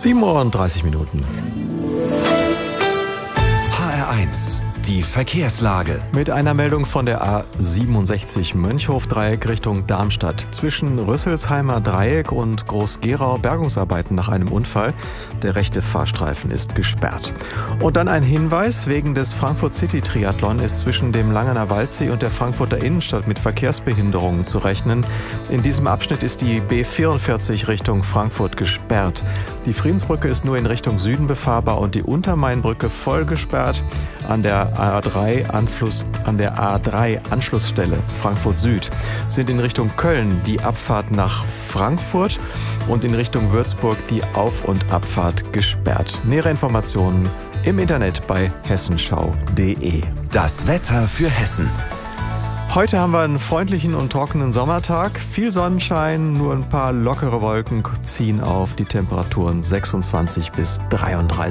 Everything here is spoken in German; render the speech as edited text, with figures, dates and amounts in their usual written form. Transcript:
7:30 Uhr. HR1, die Verkehrslage. Mit einer Meldung von der A67 Mönchhof-Dreieck Richtung Darmstadt. Zwischen Rüsselsheimer Dreieck und Groß-Gerau Bergungsarbeiten nach einem Unfall. Der rechte Fahrstreifen ist gesperrt. Und dann ein Hinweis: Wegen des Frankfurt City Triathlon ist zwischen dem Langener Waldsee und der Frankfurter Innenstadt mit Verkehrsbehinderungen zu rechnen. In diesem Abschnitt ist die B44 Richtung Frankfurt gesperrt. Die Friedensbrücke ist nur in Richtung Süden befahrbar und die Untermainbrücke voll gesperrt. An der A3 Anschlussstelle Frankfurt Süd sind in Richtung Köln die Abfahrt nach Frankfurt und in Richtung Würzburg die Auf- und Abfahrt gesperrt. Nähere Informationen im Internet bei hessenschau.de. Das Wetter für Hessen. Heute haben wir einen freundlichen und trockenen Sommertag. Viel Sonnenschein, nur ein paar lockere Wolken ziehen auf. Die Temperaturen 26 bis 33.